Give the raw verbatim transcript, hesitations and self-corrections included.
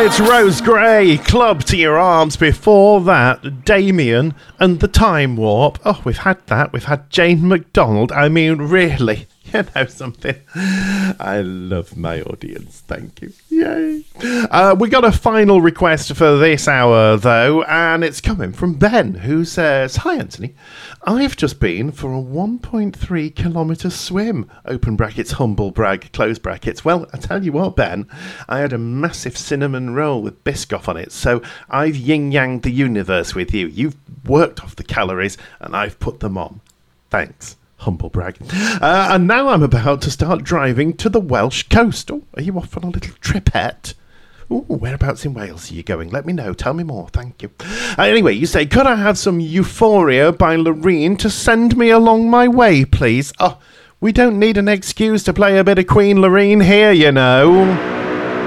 It's Rose Gray, Club to Your Arms. Before that, Damien and the Time Warp. Oh, we've had that. We've had Jane McDonald. I mean, really, you know something? I love my audience. Thank you. Yay. Uh, we got a final request for this hour, though, and it's coming from Ben, who says, "Hi, Anthony. I've just been for a one point three kilometre swim, open brackets, humble brag, close brackets. Well, I tell you what, Ben, I had a massive cinnamon roll with Biscoff on it, so I've yin-yanged the universe with you. You've worked off the calories, and I've put them on. Thanks." Humble brag. Uh, and now I'm about to start driving to the Welsh coast. Oh, are you off on a little tripette? Ooh, whereabouts in Wales are you going? Let me know. Tell me more. Thank you. Uh, anyway, you say, could I have some Euphoria by Loreen to send me along my way, please? Oh, we don't need an excuse to play a bit of Queen Loreen here, you know.